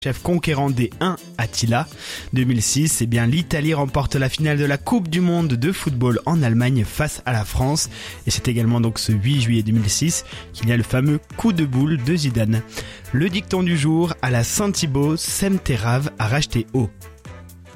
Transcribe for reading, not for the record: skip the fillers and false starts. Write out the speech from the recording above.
chef conquérant des 1 Attila. 2006, l'Italie remporte la finale de la Coupe du Monde de football en Allemagne face à la France. Et c'est également donc ce 8 juillet 2006 qu'il y a le fameux coup de boule de Zidane. Le dicton du jour, à la Saint-Thibaut, Sème tes raves à racheter haut.